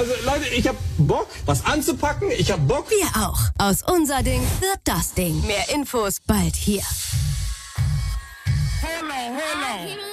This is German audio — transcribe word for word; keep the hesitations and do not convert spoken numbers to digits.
Also Leute, ich hab Bock, was anzupacken. Ich hab Bock. Wir auch. Aus unser Ding wird das Ding. Mehr Infos bald hier. Holla, holla.